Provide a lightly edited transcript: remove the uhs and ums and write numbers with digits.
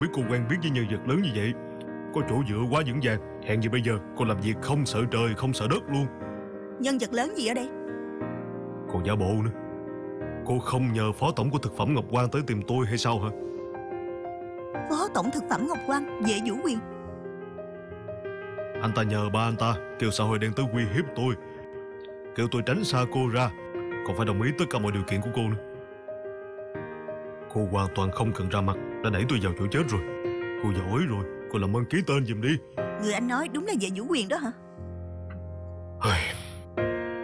biết cô quen biết với nhân vật lớn như vậy, có chỗ dựa quá vững vàng. Hèn gì bây giờ cô làm việc không sợ trời không sợ đất luôn. Nhân vật lớn gì ở đây? Còn giả bộ nữa. Cô không nhờ phó tổng của thực phẩm Ngọc Quang tới tìm tôi hay sao hả? Phó tổng thực phẩm Ngọc Quang, Vệ Vũ Quyền. Anh ta nhờ ba anh ta kêu xã hội đen tới uy hiếp tôi, kêu tôi tránh xa cô ra, còn phải đồng ý tất cả mọi điều kiện của cô nữa. Cô hoàn toàn không cần ra mặt đã đẩy tôi vào chỗ chết rồi. Cô giỏi rồi, cô làm ơn ký tên giùm đi. Người anh nói đúng là Vệ Vũ Quyền đó hả?